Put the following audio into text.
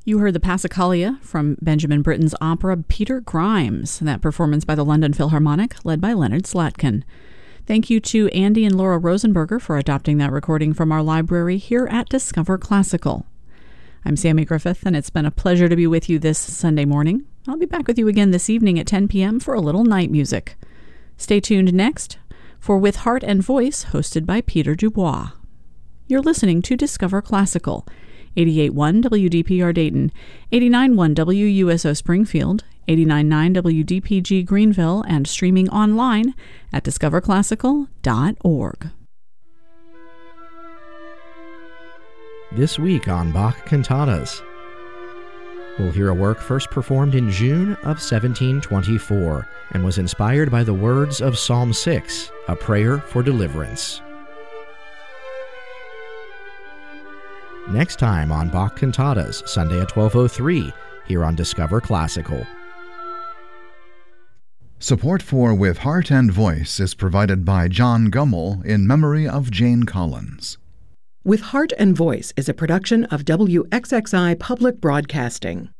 You heard the Passacaglia from Benjamin Britten's opera Peter Grimes, that performance by the London Philharmonic, led by Leonard Slatkin. Thank you to Andy and Laura Rosenberger for adopting that recording from our library here at Discover Classical. I'm Sammy Griffith, and it's been a pleasure to be with you this Sunday morning. I'll be back with you again this evening at 10 p.m. for a little night music. Stay tuned next for With Heart and Voice, hosted by Peter Dubois. You're listening to Discover Classical, 88.1 WDPR Dayton, 89.1 WUSO Springfield, 89.9 WDPG Greenville, and streaming online at discoverclassical.org. This week on Bach Cantatas, we'll hear a work first performed in June of 1724 and was inspired by the words of Psalm 6, a prayer for deliverance. Next time on Bach Cantatas, Sunday at 12:03, here on Discover Classical. Support for With Heart and Voice is provided by John Gummel in memory of Jane Collins. With Heart and Voice is a production of WXXI Public Broadcasting.